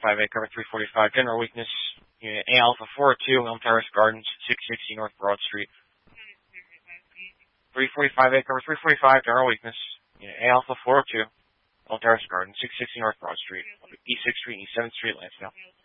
345A, cover 345, general weakness, unit A Alpha 402, Elm Terrace Gardens, 660 North Broad Street. 345A, cover 345, general weakness, unit A Alpha 402, Elm Terrace Gardens, 660 North Broad Street, E6th Street and E7th Street, Lansdale.